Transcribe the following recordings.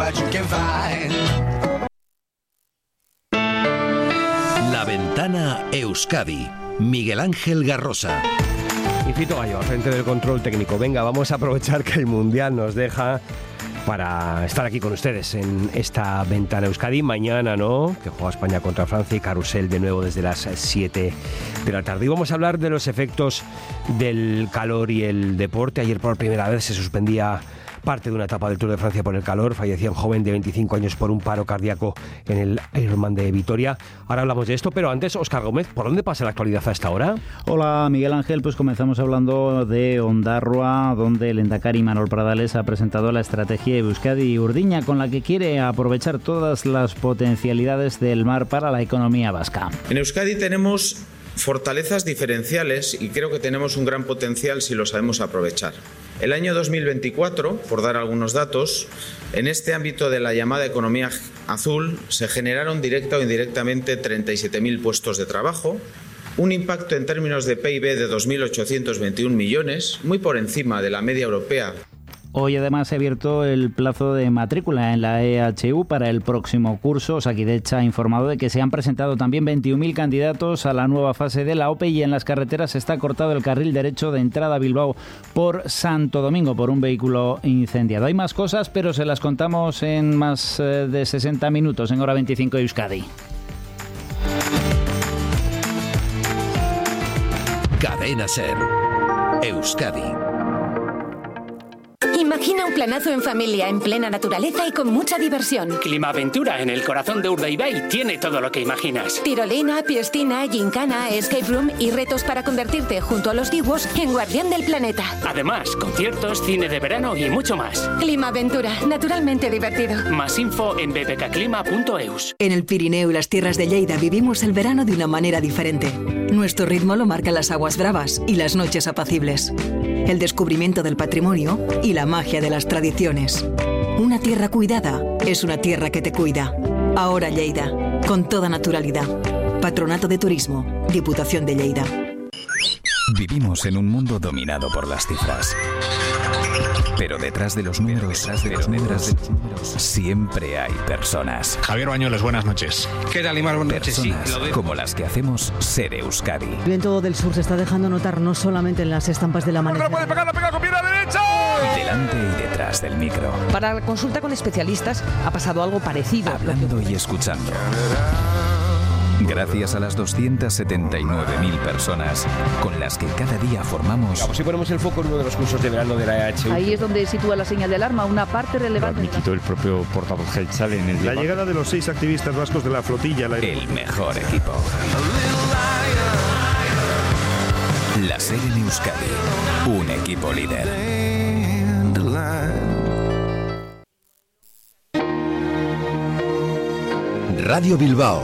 what you can find. La Ventana Euskadi. Miguel Ángel Garrosa. Y Fito Gallo, al frente del control técnico. Venga, vamos a aprovechar que el Mundial nos deja para estar aquí con ustedes en esta Ventana Euskadi. Mañana, ¿no?, que juega España contra Francia y carrusel de nuevo desde las 7 de la tarde. Y vamos a hablar de los efectos del calor y el deporte. Ayer por primera vez se suspendía parte de una etapa del Tour de Francia por el calor. Fallecía un joven de 25 años por un paro cardíaco en el Ironman de Vitoria. Ahora hablamos de esto, pero antes, Óscar Gómez, ¿por dónde pasa la actualidad a esta hora? Hola, Miguel Ángel. Pues comenzamos hablando de Ondarroa, donde el Endacari Manol Pradales ha presentado la estrategia de Euskadi Urdiña, con la que quiere aprovechar todas las potencialidades del mar para la economía vasca. En Euskadi tenemos fortalezas diferenciales y creo que tenemos un gran potencial si lo sabemos aprovechar. El año 2024, por dar algunos datos, en este ámbito de la llamada economía azul se generaron directa o indirectamente 37.000 puestos de trabajo, un impacto en términos de PIB de 2.821 millones, muy por encima de la media europea. Hoy además se ha abierto el plazo de matrícula en la EHU para el próximo curso. Osakidetza ha informado de que se han presentado también 21.000 candidatos a la nueva fase de la OPE y en las carreteras está cortado el carril derecho de entrada a Bilbao por Santo Domingo por un vehículo incendiado. Hay más cosas, pero se las contamos en más de 60 minutos en Hora 25 de Euskadi. Cadena SER. Euskadi. Imagina un planazo en familia, en plena naturaleza y con mucha diversión. Climaventura en el corazón de Urdaibai tiene todo lo que imaginas. Tirolina, piscina, gincana, escape room y retos para convertirte, junto a los dibuos, en guardián del planeta. Además, conciertos, cine de verano y mucho más. Climaventura, naturalmente divertido. Más info en bbkclima.eus. En el Pirineo y las tierras de Lleida vivimos el verano de una manera diferente. Nuestro ritmo lo marcan las aguas bravas y las noches apacibles. El descubrimiento del patrimonio y la magia de las tradiciones. Una tierra cuidada es una tierra que te cuida. Ahora Lleida, con toda naturalidad. Patronato de Turismo, Diputación de Lleida. Vivimos en un mundo dominado por las cifras. Pero detrás de los números, siempre hay personas. Javier Bañuelos, buenas noches. ¿Qué tal, Imar? Buenas noches. Personas como las que hacemos Ser Euskadi. El viento del sur se está dejando notar no solamente en las estampas del amanecer. ¡No puede pegar, la pega con pierna derecha! Delante y detrás del micro. Para la consulta con especialistas ha pasado algo parecido. Hablando y escuchando. Gracias a las 279.000 personas con las que cada día formamos. Vamos, si ponemos el foco en uno de los cursos de verano de la EHU. Ahí es donde sitúa la señal de alarma, una parte relevante. Lo admitió el propio portavoz Geltzal en el debate. La llegada de los 6 activistas vascos de la flotilla. El mejor equipo. La SER en Euskadi. Un equipo líder. Radio Bilbao.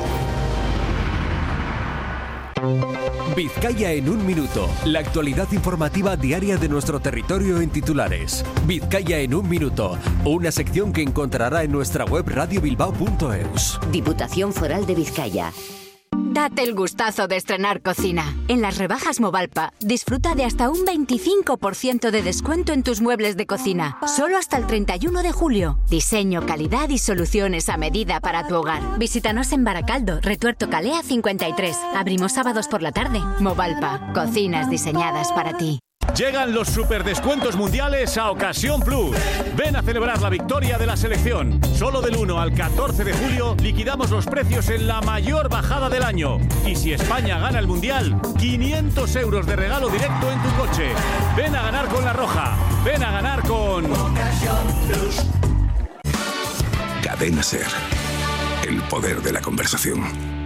Vizcaya en un minuto. La actualidad informativa diaria de nuestro territorio en titulares. Vizcaya en un minuto. Una sección que encontrará en nuestra web radiobilbao.eus. Diputación Foral de Vizcaya. Date el gustazo de estrenar cocina. En las rebajas Movalpa, disfruta de hasta un 25% de descuento en tus muebles de cocina. Solo hasta el 31 de julio. Diseño, calidad y soluciones a medida para tu hogar. Visítanos en Baracaldo, Retuerto Calea 53. Abrimos sábados por la tarde. Movalpa, cocinas diseñadas para ti. Llegan los superdescuentos mundiales a Ocasión Plus. Ven a celebrar la victoria de la selección. Solo del 1 al 14 de julio liquidamos los precios en la mayor bajada del año. Y si España gana el mundial, 500 euros de regalo directo en tu coche. Ven a ganar con La Roja. Ven a ganar con Ocasión Plus. Cadena SER. El poder de la conversación.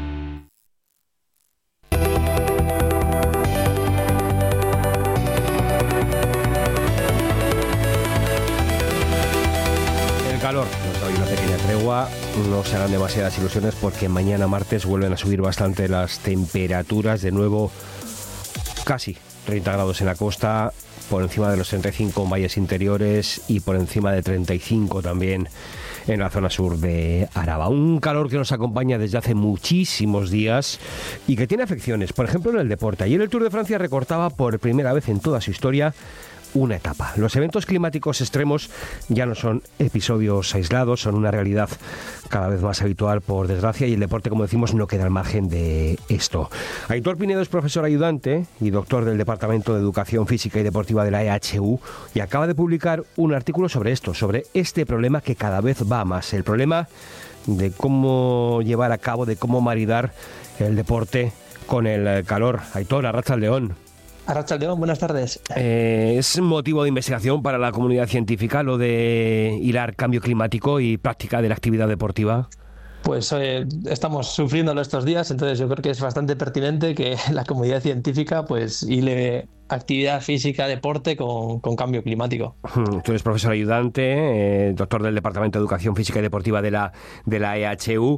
Calor, nos doy una pequeña tregua, no se harán demasiadas ilusiones porque mañana martes vuelven a subir bastante las temperaturas, de nuevo casi 30 grados en la costa, por encima de los 35 en valles interiores y por encima de 35 también en la zona sur de Araba. Un calor que nos acompaña desde hace muchísimos días y que tiene afecciones, por ejemplo en el deporte. Ayer el Tour de Francia recortaba por primera vez en toda su historia una etapa. Los eventos climáticos extremos ya no son episodios aislados, son una realidad cada vez más habitual, por desgracia, y el deporte, como decimos, no queda al margen de esto. Aitor Pinedo es profesor ayudante y doctor del Departamento de Educación Física y Deportiva de la EHU y acaba de publicar un artículo sobre esto, sobre este problema que cada vez va más, el problema de cómo llevar a cabo, de cómo maridar el deporte con el calor. Aitor, arratsaldeon. Arratsaldeon, buenas tardes. ¿Es motivo de investigación para la comunidad científica lo de hilar cambio climático y práctica de la actividad deportiva? Pues estamos sufriéndolo estos días, entonces yo creo que es bastante pertinente que la comunidad científica pues hile actividad física, deporte con cambio climático. Tú eres profesor ayudante, doctor del Departamento de Educación Física y Deportiva de la EHU.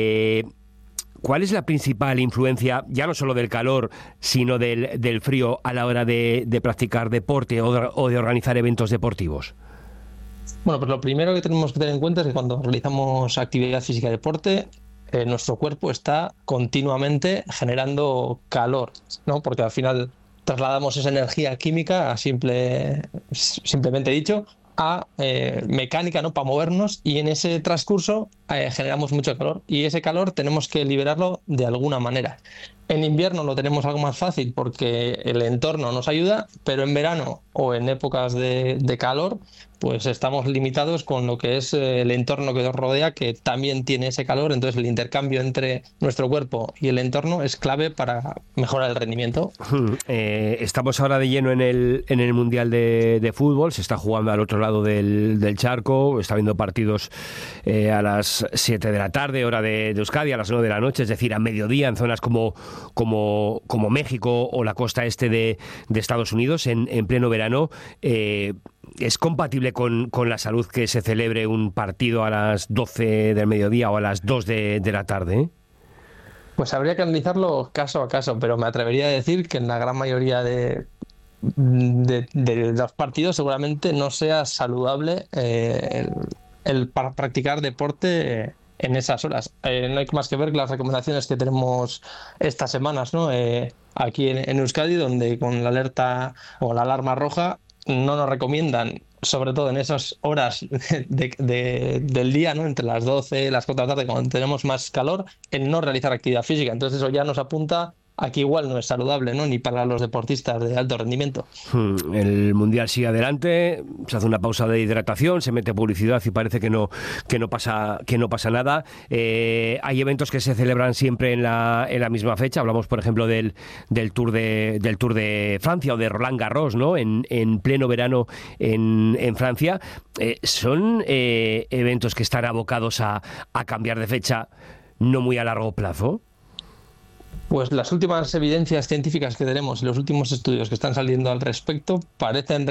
¿Cuál es la principal influencia, ya no solo del calor, sino del frío a la hora de practicar deporte o de organizar eventos deportivos? Bueno, pues lo primero que tenemos que tener en cuenta es que cuando realizamos actividad física y deporte, nuestro cuerpo está continuamente generando calor, ¿no? Porque al final trasladamos esa energía química, simplemente dicho, a mecánica, ¿no? Para movernos, y en ese transcurso generamos mucho calor, y ese calor tenemos que liberarlo de alguna manera. En invierno lo tenemos algo más fácil porque el entorno nos ayuda, pero en verano o en épocas de calor pues estamos limitados con lo que es el entorno que nos rodea, que también tiene ese calor. Entonces el intercambio entre nuestro cuerpo y el entorno es clave para mejorar el rendimiento. Estamos ahora de lleno en el Mundial de Fútbol, se está jugando al otro lado del charco, está habiendo partidos a las 7 de la tarde, hora de Euskadi, a las 9 de la noche, es decir, a mediodía, en zonas como México o la costa este de Estados Unidos, en pleno verano. ¿Es compatible con la salud que se celebre un partido a las 12 del mediodía o a las 2 de la tarde? Pues habría que analizarlo caso a caso, pero me atrevería a decir que en la gran mayoría de los partidos seguramente no sea saludable el practicar deporte en esas horas. No hay más que ver las recomendaciones que tenemos estas semanas, ¿no? Aquí en Euskadi, donde con la alerta o la alarma roja no nos recomiendan, sobre todo en esas horas del día, ¿no? Entre las 12 y las 4 de la tarde, cuando tenemos más calor, el no realizar actividad física. Entonces eso ya nos apunta a que igual no es saludable, ¿no? Ni para los deportistas de alto rendimiento. El Mundial sigue adelante, se hace una pausa de hidratación, se mete publicidad y parece que no pasa nada. Hay eventos que se celebran siempre en la misma fecha. Hablamos, por ejemplo, del Tour de Francia o de Roland Garros, ¿no? En pleno verano en Francia. Son eventos que están abocados a cambiar de fecha no muy a largo plazo. Pues las últimas evidencias científicas que tenemos y los últimos estudios que están saliendo al respecto parecen